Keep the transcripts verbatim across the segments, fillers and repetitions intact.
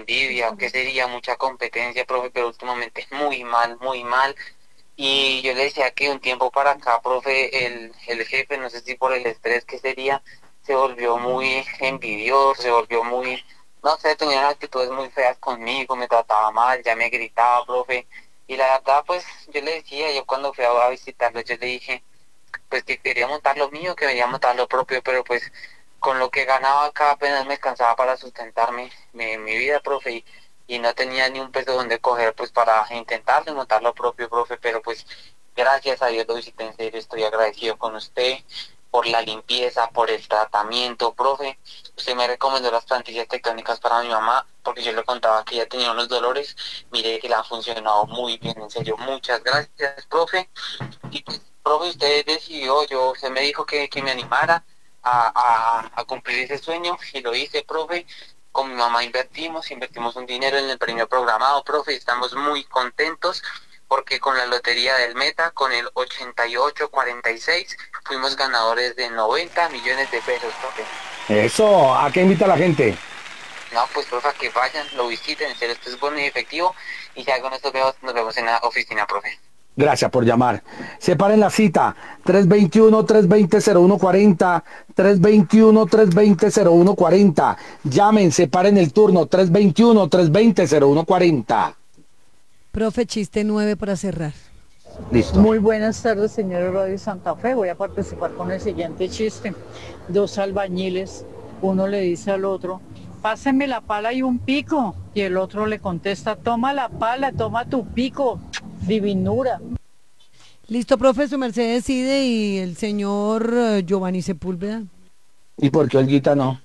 envidia, qué sería mucha competencia, profe, pero últimamente muy mal, muy mal. Y yo le decía que un tiempo para acá, profe, el, el jefe, no sé si por el estrés que sería, se volvió muy envidioso, se volvió muy, no sé, tenía unas actitudes muy feas conmigo, me trataba mal, ya me gritaba, profe. Y la verdad, pues yo le decía, yo cuando fui a, a visitarlo, yo le dije, pues que quería montar lo mío, que quería montar lo propio, pero pues con lo que ganaba acá apenas me alcanzaba para sustentarme mi, mi vida, profe, y, y no tenía ni un peso donde coger pues para intentarlo montar lo propio, profe, pero pues gracias a Dios lo visité en serio, estoy agradecido con usted por la limpieza, por el tratamiento, profe. Usted me recomendó las plantillas tectónicas para mi mamá, porque yo le contaba que ella tenía unos dolores, mire que le han funcionado muy bien, en serio, muchas gracias, profe. Y pues, profe, usted decidió, yo, usted me dijo que, que me animara a, a, a cumplir ese sueño y lo hice, profe. Con mi mamá invertimos, invertimos un dinero en el premio programado, profe, y estamos muy contentos porque con la lotería del Meta, con el ochenta y ocho cuarenta y seis, fuimos ganadores de noventa millones de pesos, profe. Eso, ¿a qué invita a la gente? No, pues profe, que vayan, lo visiten, en serio, esto es bueno y efectivo, y ya con esto vemos, nos vemos en la oficina, profe. Gracias por llamar. Separen la cita. tres dos uno, tres dos cero, cero uno cuatro cero. tres dos uno, tres dos cero, cero uno cuatro cero. Llamen, separen el turno. tres dos uno, tres dos cero, cero uno cuatro cero. Profe, chiste nueve para cerrar. Listo. Muy buenas tardes, señor Radio Santa Fe. Voy a participar con el siguiente chiste. Dos albañiles, uno le dice al otro, páseme la pala y un pico. Y el otro le contesta, toma la pala, toma tu pico, divinura. Listo, profe, su merced decide y el señor eh, Giovanni Sepúlveda. ¿Y por qué Olguita no?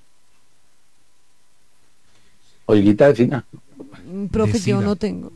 Olguita defina. Mm, Profe, yo Decida. no tengo.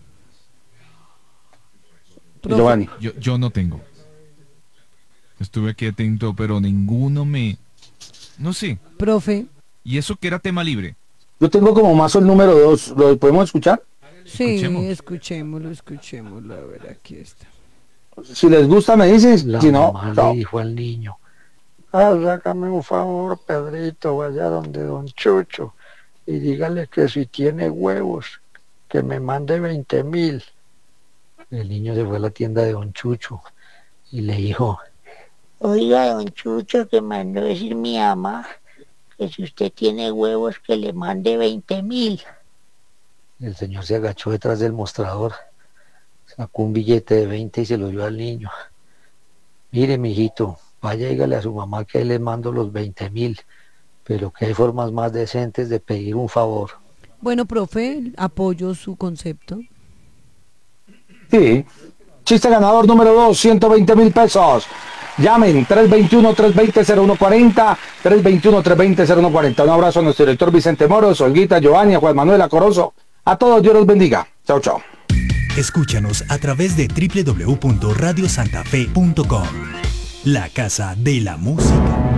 Profe, Giovanni. Yo, yo no tengo. Estuve aquí atento, pero ninguno me... No sé. profe, Y eso que era tema libre. Yo tengo como mazo el número dos. ¿Lo podemos escuchar? sí, Escuchemos. escuchémoslo, escuchémoslo. A ver, aquí está. Si les gusta me dices. La Si no, mamá no. le dijo al niño, ah, hágame un favor, Pedrito, vaya donde don Chucho y dígale que si tiene huevos, que me mande veinte mil. El niño se fue a la tienda de don Chucho y le dijo, oiga, don Chucho, que mandó decir mi mamá, que si usted tiene huevos, que le mande veinte mil. El señor se agachó detrás del mostrador, sacó un billete de veinte y se lo dio al niño. Mire, mijito, vaya, dígale a su mamá que ahí le mando los veinte mil, pero que hay formas más decentes de pedir un favor. Bueno, profe, apoyo su concepto. Sí. Chiste ganador número dos, ciento veinte mil pesos. Llamen tres dos uno, tres dos cero, cero uno cuatro cero, tres dos uno, tres dos cero, cero uno cuatro cero. Un abrazo a nuestro director Vicente Moros, Olguita, Giovanni, a Juan Manuel Acoroso. A todos, Dios los bendiga. Chao, chao. Escúchanos a través de doble u doble u doble u punto radio santa fe punto com. La casa de la música.